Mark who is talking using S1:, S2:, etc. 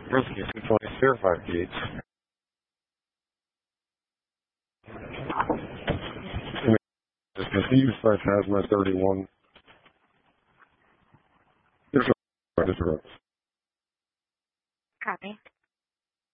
S1: Whiskey 220, verify gates. Discontinued flight hazmat 31. Disregard.
S2: Copy.